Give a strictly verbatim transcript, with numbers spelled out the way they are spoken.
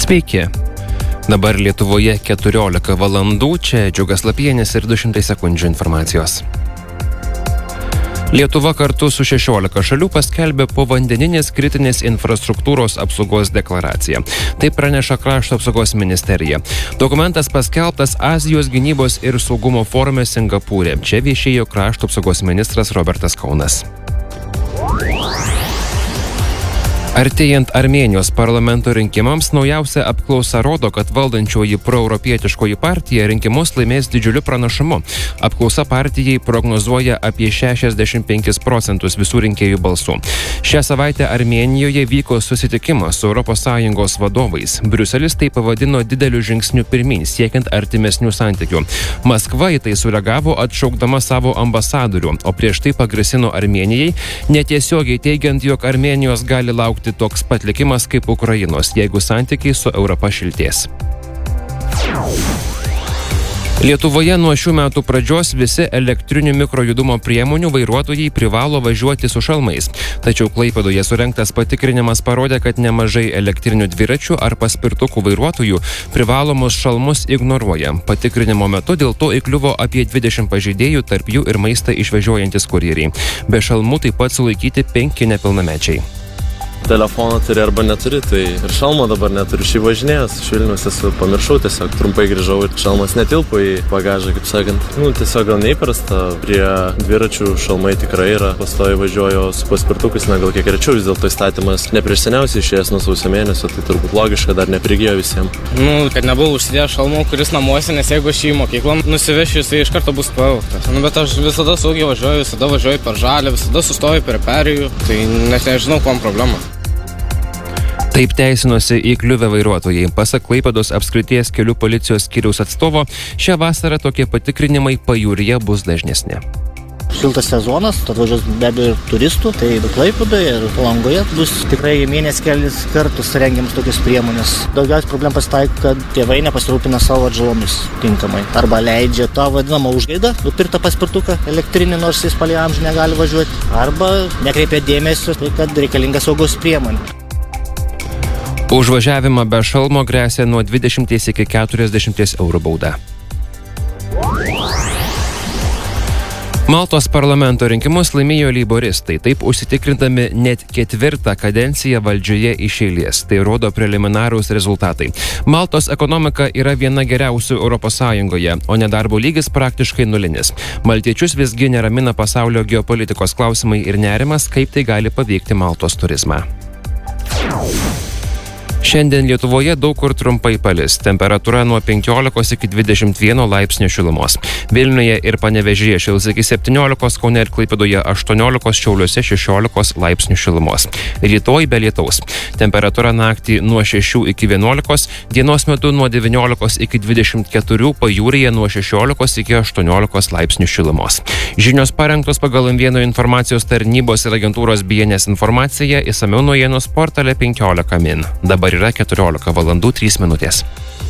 Sveiki. Dabar Lietuvoje keturiolika valandų, čia Džiugas Lapienis ir du šimtai sekundžių informacijos. Lietuva kartu su šešiolika šalių paskelbė povandeninės kritinės infrastruktūros apsaugos deklaraciją. Tai praneša Krašto apsaugos ministerija. Dokumentas paskelbtas Azijos gynybos ir saugumo forume Singapūre. Čia viešėjo Krašto apsaugos ministras Robertas Kaunas. Artėjant Armėnijos parlamento rinkimams, naujausia apklausa rodo, kad valdančioji proeuropietiškoji partija rinkimus laimės didžiuliu pranašumu. Apklausa partijai prognozuoja apie šešiasdešimt penkis procentus visų rinkėjų balsų. Šią savaitę Armėnijoje vyko susitikimas su Europos Sąjungos vadovais. Briuselis tai pavadino dideliu žingsniu pirmyn, siekiant artimesnių santykių. Maskva į tai sureagavo atšaukdama savo ambasadorių, o prieš tai pagrasino Armėnijai, netiesiogiai teigiant, jog Armėnijos gali laukti toks pat likimas kaip Ukrainos, jeigu santykiai su Europa šiltės. Lietuvoje nuo šių metų pradžios visi elektrinių mikrojudumo priemonių vairuotojai privalo važiuoti su šalmais. Tačiau Klaipėdoje surengtas patikrinimas parodė, kad nemažai elektrinių dviračių ar paspirtukų vairuotojų privalomus šalmus ignoruoja. Patikrinimo metu dėl to įkliuvo apie dvidešimt pažeidėjų, tarp jų ir maistą išvežiojantis kurjeriai. Be šalmų taip pat sulaikyti penki nepilnamečiai. Telefoną turi arba neturi, tai ir šalmo dabar neturiu. Šį važinėjęs, iš Vilniaus esu, pamiršau, tiesiog trumpai grįžau ir šalmas netilpo į bagažą, kaip sakant. Nu, tiesiog gal neįprasta, prie dviračių šalmai tikrai yra. Pastoviai važiuoju su paspirtukais, na gal kiek rečiau, vis dėlto įstatymas ne prieš seniausiai išėjęs nuo sausio mėnesio, tai turbūt logiška, dar neprigijo visiems. Nu, kad nebuvau užsidėjęs šalmų, kuris namuose, nes jeigu aš į mokyklą nusivešiu, jisai iš karto bus pavogtas. Nu, bet aš visada saugiai važiuoju, visada važiuoju per žalią, visada sustoju per perėjų, tai net nežinau, kuom problema. Taip teisinosi įkliuvę vairuotojai. Pasak Klaipėdos apskrities kelių policijos skyriaus atstovo, šią vasarą tokie patikrinimai pajūryje bus dažnesni. Šiltas sezonas, atvažiuos be abejo ir turistų, tai Klaipėdoje ir Palangoje bus tikrai mėnesį kelis kartus rengiamas tokias priemonės. Daugiausiai problemų pasitaiko, kad tėvai nepasirūpina savo atžalomis tinkamai. Arba leidžia tą vadinamą užgaidą, nupirktą paspirtuką elektrinį, nors jis palei amžių negali važiuoti. Arba nekreipia dėmesio, tai kad reikalinga saugos priemonė. Už važiavimą be šalmo gresia nuo dvidešimties iki keturiasdešimties eurų bauda. Maltos parlamento rinkimus laimėjo leiboristai, taip užsitikrindami net ketvirtą kadenciją valdžioje iš eilės. Tai rodo preliminarūs rezultatai. Maltos ekonomika yra viena geriausių Europos Sąjungoje, o nedarbo lygis praktiškai nulinis. Maltiečius visgi neramina pasaulio geopolitikos klausimai ir nerimas, kaip tai gali paveikti Maltos turizmą. Šiandien Lietuvoje daug kur trumpai palis. Temperatūra nuo penkiolikos iki dvidešimt vieno laipsnio šilumos. Vilniuje ir Panevėžyje šils iki septyniolikos, Kaune ir Klaipėdoje aštuoniolikos, Šiauliuose šešiolikos laipsnių šilumos. Rytoj be lietaus. Temperatūra naktį nuo šešių iki vienuolikos, dienos metu nuo devyniolikos iki dvidešimt keturių, pajūryje nuo šešiolikos iki aštuoniolikos laipsnių šilumos. Žinios parengtos pagal M vienas informacijos tarnybos ir agentūros B N S informaciją, išsamiau naujienos portale penkiolika min. Dabar yra keturiolika valandų trys minutės.